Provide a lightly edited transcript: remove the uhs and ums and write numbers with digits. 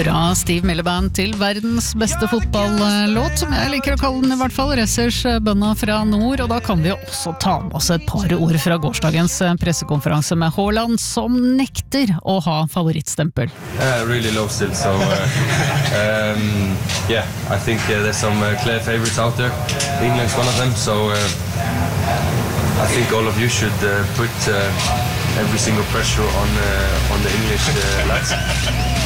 Fra Steve Miller Band til verdens beste fotballåt, som jeg liker å kalle den I hvert fall, Ressers bønna fra nord, og da kan vi jo også ta med oss et par ord fra gårsdagens pressekonferanse med Haaland, som nekter å ha favorittstempel. I really love still, so yeah, I think there's some clear favorites out there. England's one of them, so I think all of you should put every single pressure on the English lads.